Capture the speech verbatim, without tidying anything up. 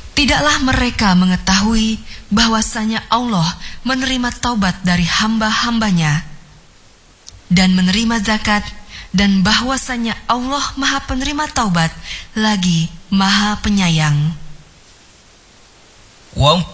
Tidaklah mereka mengetahui bahwasanya Allah menerima taubat dari hamba-hambanya dan menerima zakat, dan bahwasanya Allah Maha Penerima Taubat lagi Maha Penyayang.